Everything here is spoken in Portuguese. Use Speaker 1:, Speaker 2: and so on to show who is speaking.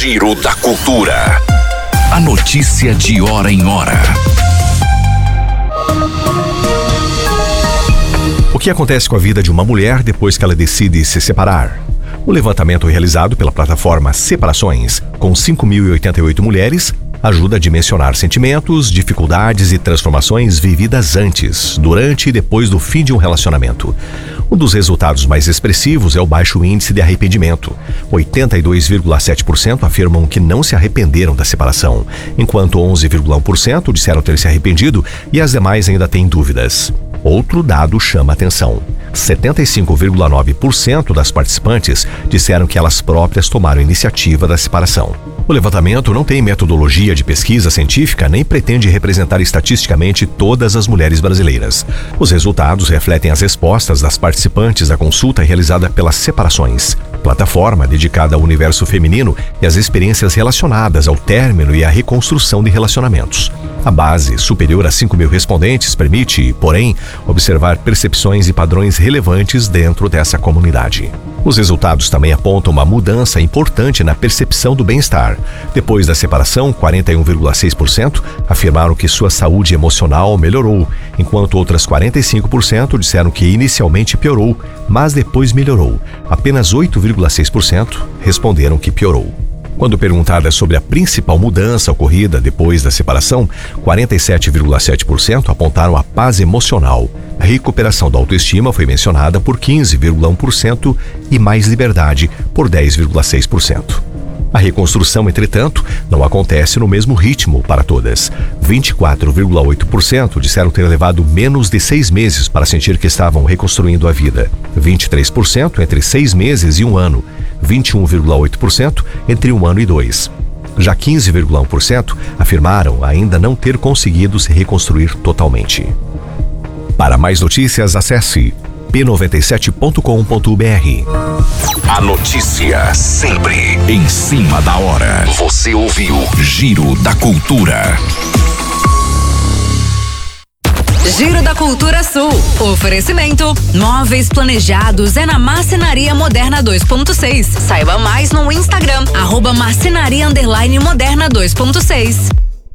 Speaker 1: Giro da Cultura. A notícia de hora em hora.
Speaker 2: O que acontece com a vida de uma mulher depois que ela decide se separar? O levantamento realizado pela plataforma Separações, com 5.088 mulheres, ajuda a dimensionar sentimentos, dificuldades e transformações vividas antes, durante e depois do fim de um relacionamento. Um dos resultados mais expressivos é o baixo índice de arrependimento. 82,7% afirmam que não se arrependeram da separação, enquanto 11,1% disseram ter se arrependido e as demais ainda têm dúvidas. Outro dado chama a atenção. 75,9% das participantes disseram que elas próprias tomaram a iniciativa da separação. O levantamento não tem metodologia de pesquisa científica nem pretende representar estatisticamente todas as mulheres brasileiras. Os resultados refletem as respostas das participantes à consulta realizada pelas Separações, plataforma dedicada ao universo feminino e às experiências relacionadas ao término e à reconstrução de relacionamentos. A base, superior a 5.000 respondentes, permite, porém, observar percepções e padrões relevantes dentro dessa comunidade. Os resultados também apontam uma mudança importante na percepção do bem-estar. Depois da separação, 41,6% afirmaram que sua saúde emocional melhorou, enquanto outras 45% disseram que inicialmente piorou, mas depois melhorou. Apenas 8,6% responderam que piorou. Quando perguntada sobre a principal mudança ocorrida depois da separação, 47,7% apontaram a paz emocional. A recuperação da autoestima foi mencionada por 15,1% e mais liberdade por 10,6%. A reconstrução, entretanto, não acontece no mesmo ritmo para todas. 24,8% disseram ter levado menos de 6 meses para sentir que estavam reconstruindo a vida. 23% entre 6 meses e 1 ano. 21,8% entre 1 ano e 2. Já 15,1% afirmaram ainda não ter conseguido se reconstruir totalmente. Para mais notícias, acesse p97.com.br.
Speaker 1: A notícia sempre em cima da hora. Você ouviu Giro da Cultura.
Speaker 3: Giro da Cultura Sul. Oferecimento: móveis planejados é na Marcenaria Moderna 2.6. Saiba mais no Instagram @marcenaria_moderna 2.6.